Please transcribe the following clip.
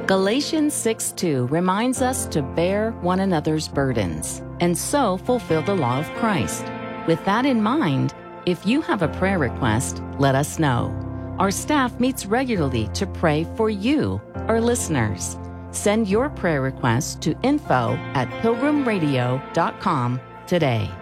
Galatians 6:2 reminds us to bear one another's burdens and so fulfill the law of Christ. With that in mind, if you have a prayer request, let us know. Our staff meets regularly to pray for you, our listeners. Send your prayer request to info@pilgrimradio.com today.